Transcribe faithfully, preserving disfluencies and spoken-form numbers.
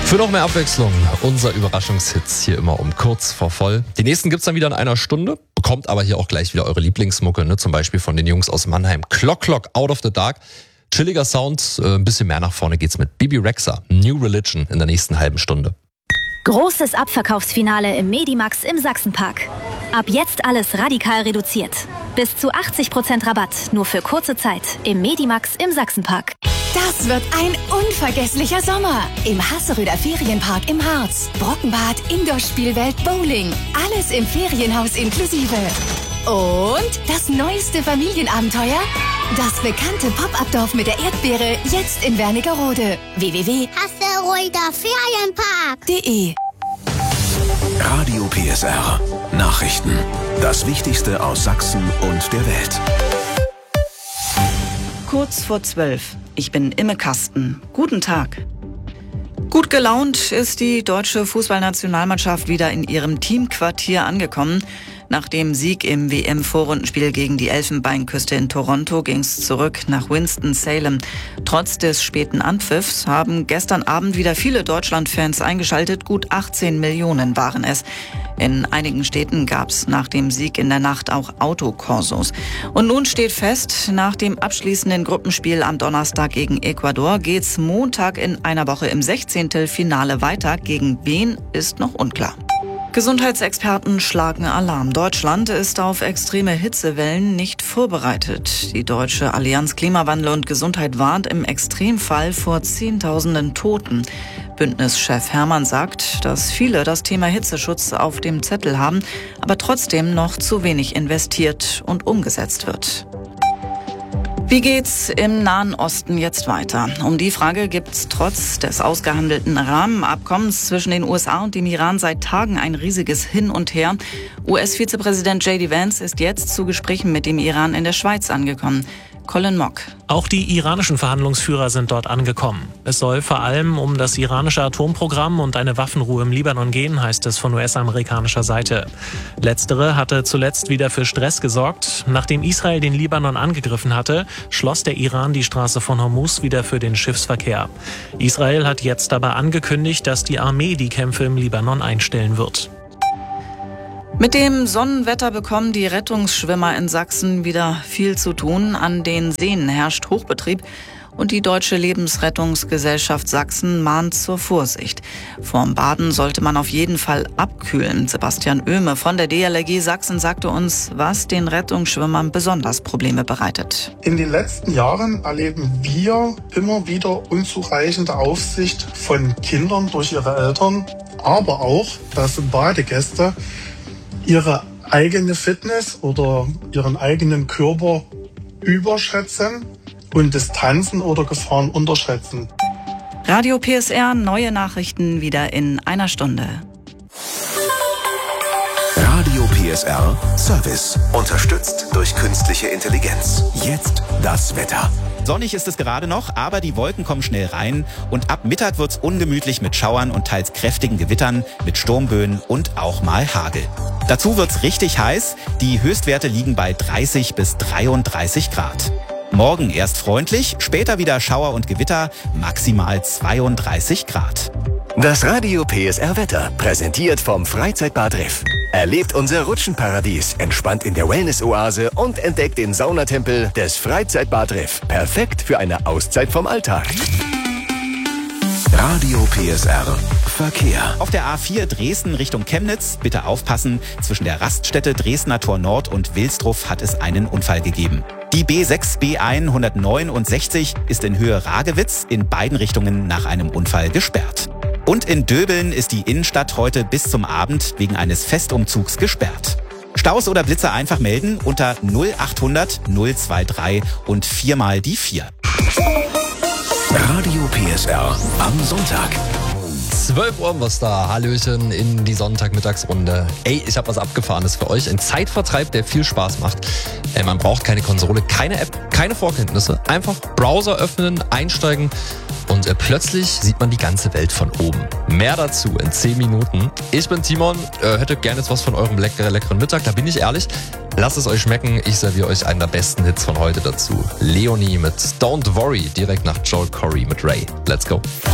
Für noch mehr Abwechslung, unser Überraschungshits hier immer um kurz vor voll. Die nächsten gibt's dann wieder in einer Stunde, bekommt aber hier auch gleich wieder eure Lieblingsmucke, ne? Zum Beispiel von den Jungs aus Mannheim. Clock Clock, Out of the Dark. Chilliger Sound, äh, ein bisschen mehr nach vorne geht's mit Bibi Rexha, New Religion in der nächsten halben Stunde. Großes Abverkaufsfinale im Medimax im Sachsenpark. Ab jetzt alles radikal reduziert. Bis zu achtzig Prozent Rabatt, nur für kurze Zeit im Medimax im Sachsenpark. Das wird ein unvergesslicher Sommer. Im Hasseröder Ferienpark im Harz. Brockenbad, Indoor-Spielwelt, Bowling. Alles im Ferienhaus inklusive. Und das neueste Familienabenteuer? Das bekannte Pop-Up-Dorf mit der Erdbeere, jetzt in Wernigerode. w w w punkt hasseröder ferienpark punkt de Radio P S R. Nachrichten. Das Wichtigste aus Sachsen und der Welt. Kurz vor zwölf. Ich bin Imme Kasten. Guten Tag. Gut gelaunt ist die deutsche Fußballnationalmannschaft wieder in ihrem Teamquartier angekommen. Nach dem Sieg im W M-Vorrundenspiel gegen die Elfenbeinküste in Toronto ging es zurück nach Winston-Salem. Trotz des späten Anpfiffs haben gestern Abend wieder viele Deutschland-Fans eingeschaltet. Gut achtzehn Millionen waren es. In einigen Städten gab es nach dem Sieg in der Nacht auch Autokorsos. Und nun steht fest, nach dem abschließenden Gruppenspiel am Donnerstag gegen Ecuador geht's Montag in einer Woche im Sechzehntelfinale weiter. Gegen wen ist noch unklar. Gesundheitsexperten schlagen Alarm. Deutschland ist auf extreme Hitzewellen nicht vorbereitet. Die Deutsche Allianz Klimawandel und Gesundheit warnt im Extremfall vor Zehntausenden Toten. Bündnischef Hermann sagt, dass viele das Thema Hitzeschutz auf dem Zettel haben, aber trotzdem noch zu wenig investiert und umgesetzt wird. Wie geht's im Nahen Osten jetzt weiter? Um die Frage gibt's trotz des ausgehandelten Rahmenabkommens zwischen den U S A und dem Iran seit Tagen ein riesiges Hin und Her. U S-Vizepräsident J D Vance ist jetzt zu Gesprächen mit dem Iran in der Schweiz angekommen. Colin Mock. Auch die iranischen Verhandlungsführer sind dort angekommen. Es soll vor allem um das iranische Atomprogramm und eine Waffenruhe im Libanon gehen, heißt es von U S-amerikanischer Seite. Letztere hatte zuletzt wieder für Stress gesorgt. Nachdem Israel den Libanon angegriffen hatte, schloss der Iran die Straße von Hormuz wieder für den Schiffsverkehr. Israel hat jetzt aber angekündigt, dass die Armee die Kämpfe im Libanon einstellen wird. Mit dem Sonnenwetter bekommen die Rettungsschwimmer in Sachsen wieder viel zu tun. An den Seen herrscht Hochbetrieb und die Deutsche Lebensrettungsgesellschaft Sachsen mahnt zur Vorsicht. Vorm Baden sollte man auf jeden Fall abkühlen. Sebastian Oehme von der D L R G Sachsen sagte uns, was den Rettungsschwimmern besonders Probleme bereitet. In den letzten Jahren erleben wir immer wieder unzureichende Aufsicht von Kindern durch ihre Eltern, aber auch, dass Badegäste ihre eigene Fitness oder ihren eigenen Körper überschätzen und Distanzen oder Gefahren unterschätzen. Radio P S R, neue Nachrichten wieder in einer Stunde. Radio P S R Service. Unterstützt durch künstliche Intelligenz. Jetzt das Wetter. Sonnig ist es gerade noch, aber die Wolken kommen schnell rein und ab Mittag wird's ungemütlich mit Schauern und teils kräftigen Gewittern, mit Sturmböen und auch mal Hagel. Dazu wird's richtig heiß, die Höchstwerte liegen bei dreißig bis dreiunddreißig Grad. Morgen erst freundlich, später wieder Schauer und Gewitter, maximal zweiunddreißig Grad. Das Radio P S R Wetter, präsentiert vom Freizeitbad Riff. Erlebt unser Rutschenparadies, entspannt in der Wellness-Oase und entdeckt den Saunatempel des Freizeitbad Riff. Perfekt für eine Auszeit vom Alltag. Radio P S R Verkehr. Auf der A vier Dresden Richtung Chemnitz, bitte aufpassen, zwischen der Raststätte Dresdner Tor Nord und Wilsdruff hat es einen Unfall gegeben. Die B sechs B hundertneunundsechzig ist in Höhe Ragewitz in beiden Richtungen nach einem Unfall gesperrt. Und in Döbeln ist die Innenstadt heute bis zum Abend wegen eines Festumzugs gesperrt. Staus oder Blitzer einfach melden unter null achthundert null drei drei und viermal die vier. Radio P S R am Sonntag. zwölf Uhr was da. Hallöchen in die Sonntagmittagsrunde. Ey, ich habe was Abgefahrenes für euch. Ein Zeitvertreib, der viel Spaß macht. Äh, man braucht keine Konsole, keine App, keine Vorkenntnisse. Einfach Browser öffnen, einsteigen und äh, plötzlich sieht man die ganze Welt von oben. Mehr dazu in zehn Minuten. Ich bin Timon, äh, hätte gerne jetzt was von eurem leckeren, leckeren Mittag. Da bin ich ehrlich. Lasst es euch schmecken. Ich serviere euch einen der besten Hits von heute dazu. Leonie mit Don't Worry, direkt nach Joel Corey mit Ray. Let's go.